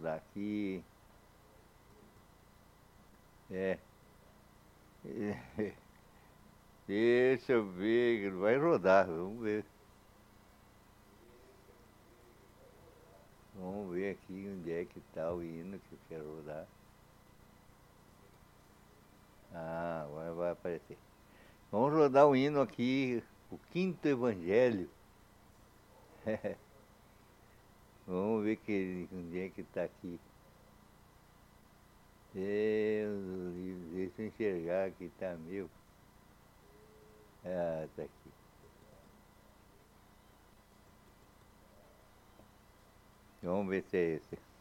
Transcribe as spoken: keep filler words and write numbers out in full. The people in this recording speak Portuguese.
rodar aqui. É. Deixa eu ver, vai rodar, vamos ver. Vamos ver aqui onde é que tá o hino que eu quero rodar. Ah, agora vai aparecer. Vamos rodar o hino aqui, o quinto evangelho. Vamos ver que, onde é que tá aqui. Deus do livro, deixa eu enxergar aqui, tá meu. Ah, tá aqui. Vamos ver se é esse.